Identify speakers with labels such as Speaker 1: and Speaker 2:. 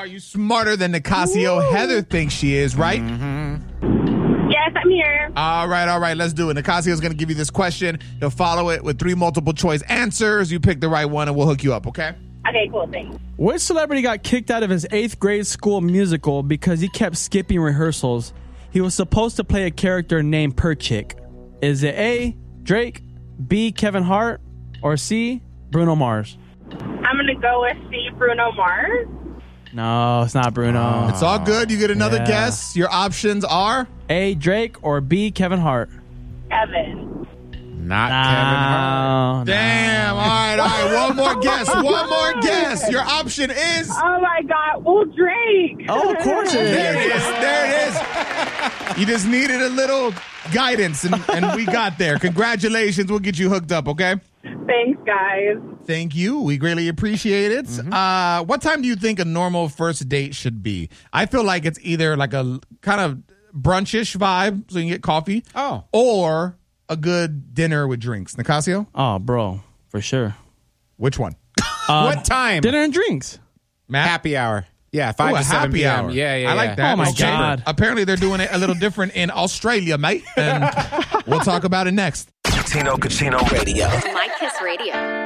Speaker 1: are you smarter than Nicasio Heather thinks she is, right?
Speaker 2: Yes, I'm here.
Speaker 1: All right. Let's do it. Nicasio's going to give you this question. He'll follow it with 3 multiple choice answers. You pick the right one, and we'll hook you up, okay?
Speaker 2: Okay, cool. Thanks.
Speaker 3: Which celebrity got kicked out of his 8th grade school musical because he kept skipping rehearsals? He was supposed to play a character named Perchick. Is it A, Drake, B, Kevin Hart, or C, Bruno Mars?
Speaker 2: I'm going to go with C, Bruno Mars.
Speaker 3: No, it's not Bruno.
Speaker 1: It's all good. You get another guess. Your options are?
Speaker 3: A, Drake, or B, Kevin Hart?
Speaker 2: Kevin.
Speaker 4: Not Kevin Hart.
Speaker 1: Damn. All right. One more guess. Your option is?
Speaker 2: Oh, my God. Well, Drake.
Speaker 3: Oh, of course it is.
Speaker 1: There it is. You just needed a little guidance, and we got there. Congratulations. We'll get you hooked up, okay?
Speaker 2: Thanks, guys.
Speaker 1: Thank you. We greatly appreciate it. What time do you think a normal first date should be? I feel like it's either like a kind of brunchish vibe, so you can get coffee, or a good dinner with drinks. Nicasio?
Speaker 3: Oh, bro, for sure.
Speaker 1: Which one?
Speaker 4: What time?
Speaker 3: Dinner and drinks.
Speaker 1: Matt?
Speaker 4: Happy hour. Yeah, 5 to 7
Speaker 1: happy
Speaker 4: p.m.
Speaker 1: hour.
Speaker 4: Yeah.
Speaker 1: I like that.
Speaker 3: Oh, my
Speaker 1: Okay.
Speaker 3: God.
Speaker 1: Apparently, they're doing it a little different in Australia, mate. And we'll talk about it next.
Speaker 5: Tino Cucino Radio.
Speaker 6: My Kiss Radio.